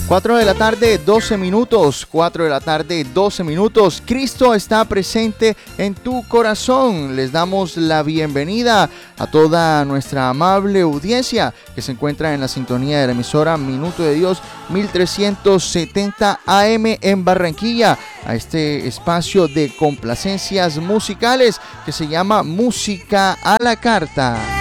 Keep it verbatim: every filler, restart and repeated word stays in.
cuatro de la tarde, doce minutos. cuatro de la tarde, doce minutos. Cristo está presente en tu corazón. Les damos la bienvenida a toda nuestra amable audiencia que se encuentra en la sintonía de la emisora Minuto de Dios mil trescientos setenta A M en Barranquilla, a este espacio de complacencias musicales que se llama Música a la Carta.